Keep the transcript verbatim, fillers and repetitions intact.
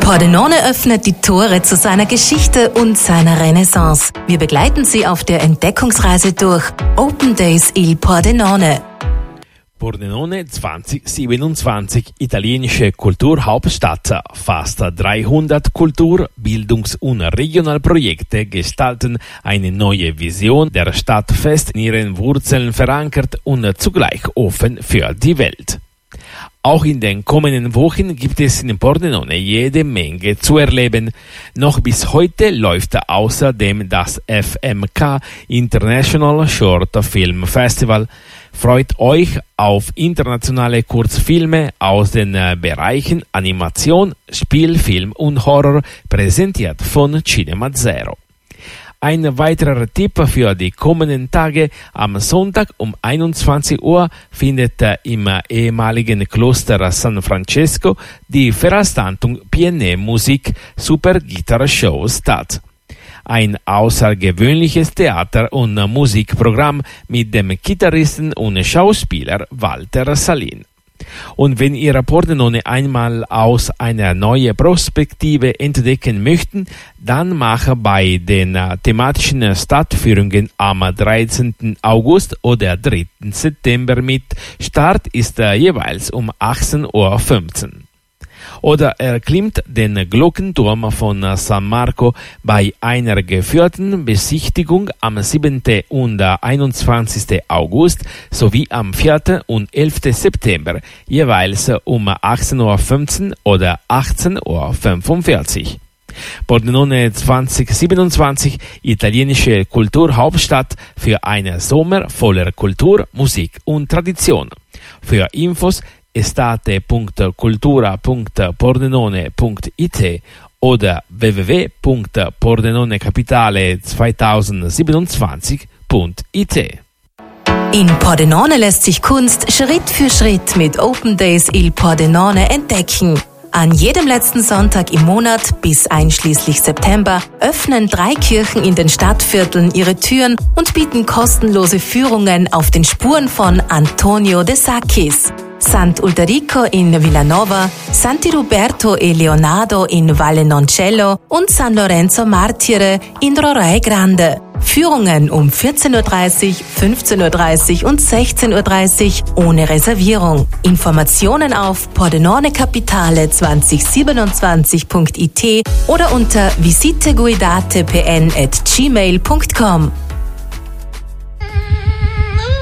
Pordenone öffnet die Tore zu seiner Geschichte und seiner Renaissance. Wir begleiten Sie auf der Entdeckungsreise durch Open Days Il Pordenone. Pordenone zwanzig siebenundzwanzig, italienische Kulturhauptstadt. Fast dreihundert Kultur-, Bildungs- und Regionalprojekte gestalten eine neue Vision der Stadt fest in ihren Wurzeln verankert und zugleich offen für die Welt. Auch in den kommenden Wochen gibt es in Pordenone jede Menge zu erleben. Noch bis heute läuft außerdem das F M K International Short Film Festival. Freut euch auf internationale Kurzfilme aus den Bereichen Animation, Spielfilm und Horror, präsentiert von Cinema Zero. Ein weiterer Tipp für die kommenden Tage: am Sonntag um einundzwanzig Uhr findet im ehemaligen Kloster San Francesco die Veranstaltung P N E Musik Super Guitar Show statt. Ein außergewöhnliches Theater- und Musikprogramm mit dem Gitarristen und Schauspieler Walter Salin. Und wenn ihr Pordenone einmal aus einer neuen Perspektive entdecken möchten, dann macht bei den thematischen Stadtführungen am dreizehnten August oder dritten September mit. Start ist jeweils um achtzehn Uhr fünfzehn. Oder erklimmt den Glockenturm von San Marco bei einer geführten Besichtigung am siebten und einundzwanzigsten August sowie am vierten und elften September jeweils um achtzehn Uhr fünfzehn oder achtzehn Uhr fünfundvierzig. Pordenone zwanzig siebenundzwanzig, italienische Kulturhauptstadt für einen Sommer voller Kultur, Musik und Tradition. Für Infos estate punkt cultura punkt pordenone punkt it oder w w w punkt pordenonecapitale zweitausendsiebenundzwanzig punkt it. In Pordenone lässt sich Kunst Schritt für Schritt mit Open Days Il Pordenone entdecken. An jedem letzten Sonntag im Monat bis einschließlich September öffnen drei Kirchen in den Stadtvierteln ihre Türen und bieten kostenlose Führungen auf den Spuren von Antonio de Sacchis. Sant'Ulderico in Villanova, Santi Ruberto e Leonardo in Valle Noncello und San Lorenzo Martire in Rorae Grande. Führungen um vierzehn Uhr dreißig, fünfzehn Uhr dreißig und sechzehn Uhr dreißig ohne Reservierung. Informationen auf pordenonecapitale zweitausendsiebenundzwanzig punkt it oder unter visiteguidatepn at gmail punkt com.